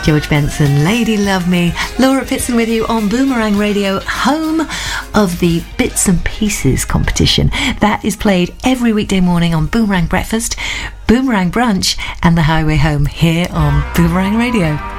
George Benson, Lady Love Me. Laura Pitson with you on Boomerang Radio, home of the Bits and Pieces competition. That is played every weekday morning on Boomerang Breakfast, Boomerang Brunch and The Highway Home here on Boomerang Radio.